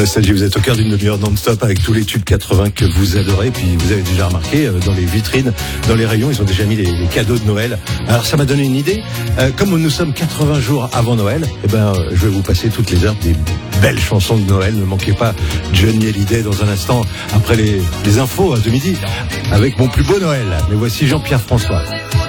Nostalgie, vous êtes au cœur d'une demi-heure non-stop avec tous les tubes 80 que vous adorez. Puis vous avez déjà remarqué, dans les vitrines, dans les rayons, ils ont déjà mis les cadeaux de Noël. Alors ça m'a donné une idée. Comme nous sommes 80 jours avant Noël, je vais vous passer toutes les heures des belles chansons de Noël. Ne manquez pas Johnny Hallyday dans un instant, après les infos de midi, avec mon plus beau Noël. Mais voici Jean-Pierre François.